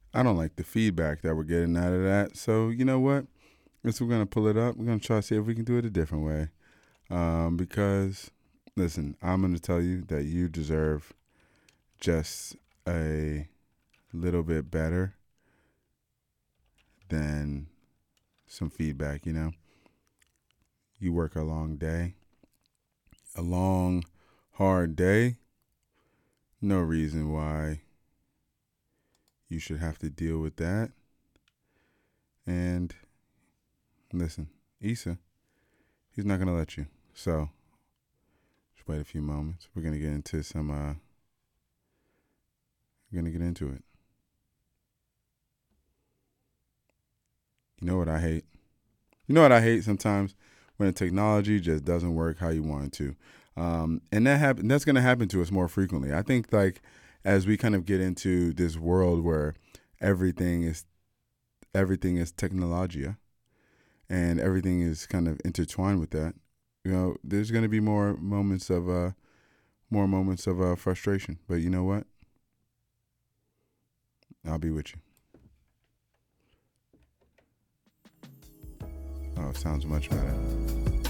I don't like the feedback that we're getting out of that. So you know what? If we're gonna pull it up, we're gonna try to see if we can do it a different way. Because listen, I'm gonna tell you that you deserve just a little bit better than some feedback. You work a long day, a long, hard day. No reason why you should have to deal with that. And listen, Issa, he's not gonna let you. So just wait a few moments. We're gonna get into some. We're gonna get into it. You know what I hate? You know what I hate sometimes when the technology just doesn't work how you want it to, and that's gonna happen to us more frequently. I think like as we kind of get into this world where everything is everything is technologia and everything is kind of intertwined with that. There's gonna be more moments of frustration. But you know what? I'll be with you. Oh, it sounds much better.